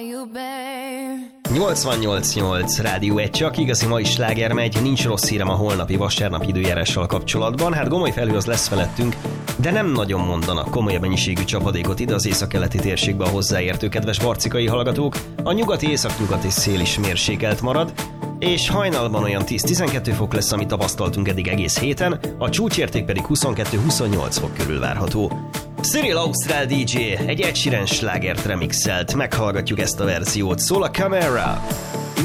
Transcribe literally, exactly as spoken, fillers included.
nyolcvannyolc nyolc Rádió egy, csak igazi mai sláger megy, nincs rossz hírem a holnapi vasárnap időjárással kapcsolatban. Hát gomoly felhő az lesz felettünk, de nem nagyon mondanak komolyabb mennyiségű csapadékot ide az északkeleti térségbe a hozzáértő kedves barcikai hallgatók. A nyugati északnyugati szél is mérsékelt marad, és hajnalban olyan tíz-tizenkét fok lesz, amit tapasztaltunk eddig egész héten, a csúcsérték pedig huszonkettő-huszonnyolc fok körül várható. Cyril Ausztrál dé dzsé egy Ed Sheeran slágert remixelt, meghallgatjuk ezt a verziót, szól a Camera.